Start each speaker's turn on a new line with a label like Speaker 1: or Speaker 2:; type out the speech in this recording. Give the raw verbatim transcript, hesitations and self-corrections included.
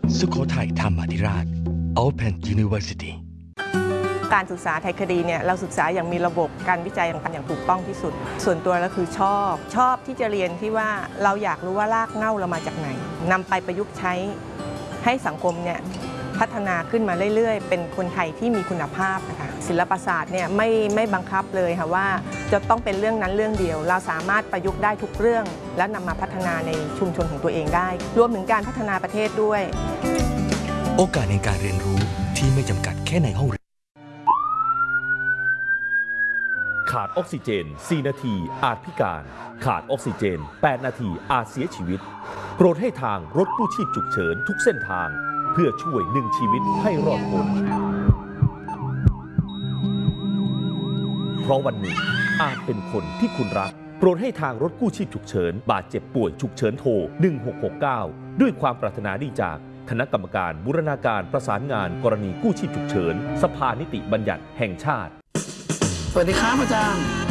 Speaker 1: สุโขทัยธรรมาธิราช Open University
Speaker 2: การศึกษาไทยคดีเนี่ยเราศึกษาอย่างมีระบบการวิจัยอย่างอย่างถูกต้องที่สุดส่วนตัวแล้วคือชอบชอบที่จะเรียนที่ว่าเราอยากรู้ว่ารากเหง้าเรามาจากไหนนำไปประยุกต์ใช้ให้สังคมเนี่ยพัฒนาขึ้นมาเรื่อยๆเป็นคนไทยที่มีคุณภาพนะคะศิลปศาสตร์เนี่ยไม่ไม่บังคับเลยค่ะว่าจะต้องเป็นเรื่องนั้นเรื่องเดียวเราสามารถประยุกต์ได้ทุกเรื่องและนำมาพัฒนาในชุมชนของตัวเองได้รวมถึงการพัฒนาประเทศด้วย
Speaker 1: โอกาสในการเรียนรู้ที่ไม่จำกัดแค่ในห้องเรียน
Speaker 3: ขาดออกซิเจน สี่ นาทีอาจพิการ ขาดออกซิเจน แปด นาทีอาจเสียชีวิตโปรดให้ทางรถกู้ชีพฉุกเฉินทุกเส้นทางเพื่อช่วยหนึ่งชีวิตให้รอดพ้นเพราะวันหนึ่งอาจเป็นคนที่คุณรักโปรดให้ทางรถกู้ชีพฉุกเฉินบาดเจ็บป่วยฉุกเฉินโทรหนึ่งหกหกเก้าด้วยความปรารถนาดีจากคณะกรรมการบูรณาการประสานงานกรณีกู้ชีพฉุกเฉินสภานิติบัญญัติแห่งชาติ
Speaker 4: สวัสดีครับอาจารย์